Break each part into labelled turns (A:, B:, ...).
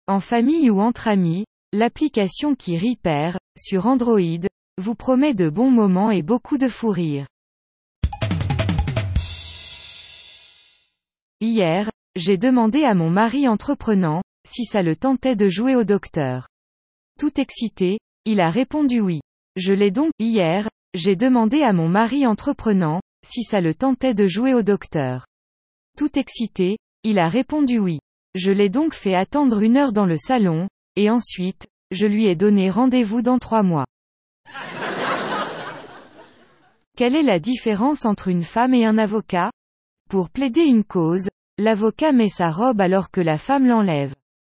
A: En famille ou entre amis, l'application qui rit perd, sur Android, vous promet de bons moments et beaucoup de fou rire. Hier, j'ai demandé à mon mari entreprenant, si ça le tentait de jouer au docteur. Tout excité, il a répondu oui. Hier, j'ai demandé à mon mari entreprenant, si ça le tentait de jouer au docteur. Tout excité, il a répondu oui. Je l'ai donc fait attendre 1 heure dans le salon, et ensuite, je lui ai donné rendez-vous dans 3 mois. Quelle est la différence entre une femme et un avocat? Pour plaider une cause, l'avocat met sa robe alors que la femme l'enlève.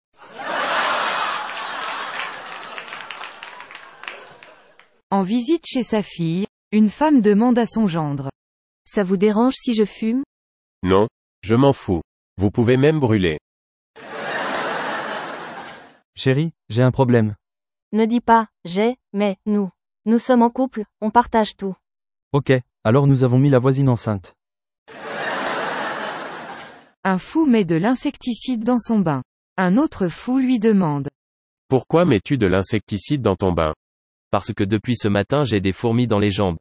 A: En visite chez sa fille, une femme demande à son gendre.
B: Ça vous dérange si je fume?
C: Non, je m'en fous. Vous pouvez même brûler.
D: Chérie, j'ai un problème.
B: Ne dis pas, mais, nous. Nous sommes en couple, on partage tout.
D: Ok, alors nous avons mis la voisine enceinte.
A: Un fou met de l'insecticide dans son bain. Un autre fou lui demande.
C: Pourquoi mets-tu de l'insecticide dans ton bain?
E: Parce que depuis ce matin j'ai des fourmis dans les jambes.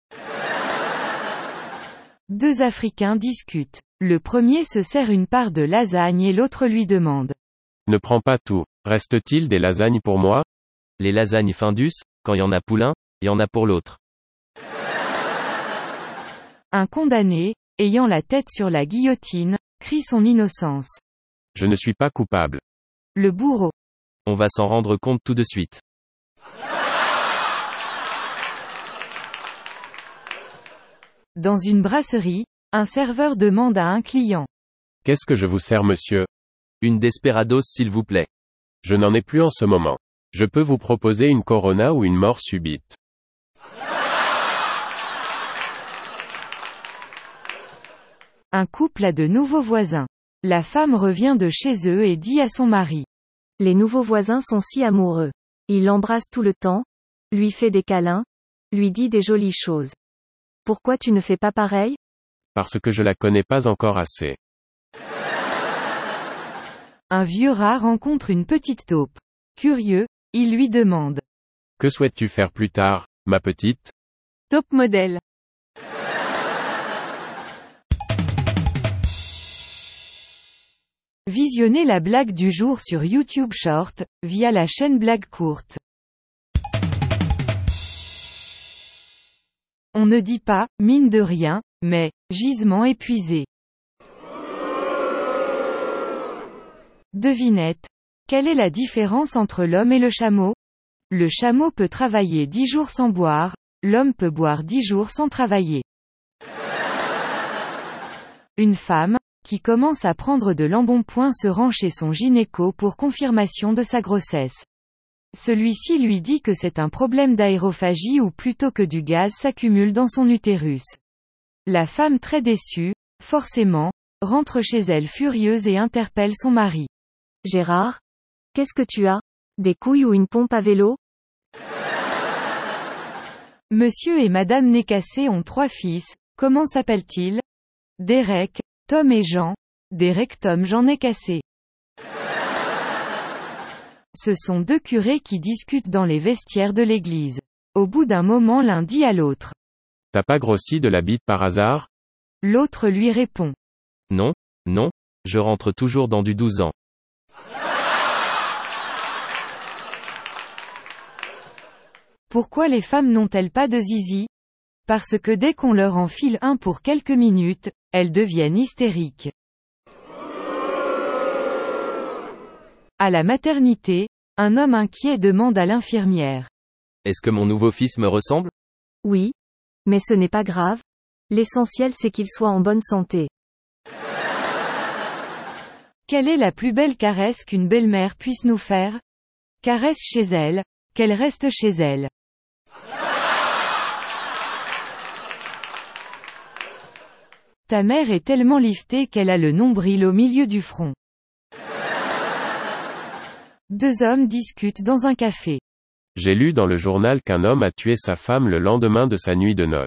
A: 2 Africains discutent. Le premier se sert une part de lasagne et l'autre lui demande.
C: Ne prends pas tout. Reste-t-il des lasagnes pour moi?
E: Les lasagnes Findus, quand y en a pour l'un, y en a pour l'autre.
A: Un condamné, ayant la tête sur la guillotine, crie son innocence.
C: Je ne suis pas coupable.
A: Le bourreau.
E: On va s'en rendre compte tout de suite.
A: Dans une brasserie, un serveur demande à un client.
C: Qu'est-ce que je vous sers, monsieur?
E: Une Desperados s'il vous plaît.
C: Je n'en ai plus en ce moment. Je peux vous proposer une Corona ou une mort subite.
A: Un couple a de nouveaux voisins. La femme revient de chez eux et dit à son mari.
B: Les nouveaux voisins sont si amoureux. Il l'embrasse tout le temps, lui fait des câlins, lui dit des jolies choses. Pourquoi tu ne fais pas pareil?
C: Parce que je la connais pas encore assez.
A: Un vieux rat rencontre une petite taupe. Curieux, il lui demande.
C: Que souhaites-tu faire plus tard, ma petite?
A: Top modèle. Visionnez la blague du jour sur YouTube Short, via la chaîne Blague Courte. On ne dit pas, mine de rien, mais, gisement épuisé. Devinette. Quelle est la différence entre l'homme et le chameau? Le chameau peut travailler 10 jours sans boire, l'homme peut boire 10 jours sans travailler. Une femme, qui commence à prendre de l'embonpoint se rend chez son gynéco pour confirmation de sa grossesse. Celui-ci lui dit que c'est un problème d'aérophagie ou plutôt que du gaz s'accumule dans son utérus. La femme très déçue, forcément, rentre chez elle furieuse et interpelle son mari.
B: Gérard? Qu'est-ce que tu as? Des couilles ou une pompe à vélo?
A: Monsieur et Madame Nécassé ont 3 fils, comment s'appellent-ils? Derek, Tom et Jean. Derek Tom Jean Nécassé. Ce sont 2 curés qui discutent dans les vestiaires de l'église. Au bout d'un moment l'un dit à l'autre.
C: T'as pas grossi de la bite par hasard?
A: L'autre lui répond.
E: Non, je rentre toujours dans du 12 ans.
A: Pourquoi les femmes n'ont-elles pas de zizi? Parce que dès qu'on leur enfile un pour quelques minutes, elles deviennent hystériques. À la maternité, un homme inquiet demande à l'infirmière.
E: Est-ce que mon nouveau fils me ressemble?
B: Oui. Mais ce n'est pas grave. L'essentiel c'est qu'il soit en bonne santé.
A: Quelle est la plus belle caresse qu'une belle-mère puisse nous faire? Caresse chez elle, qu'elle reste chez elle. Ta mère est tellement liftée qu'elle a le nombril au milieu du front. 2 hommes discutent dans un café.
C: J'ai lu dans le journal qu'un homme a tué sa femme le lendemain de sa nuit de noces.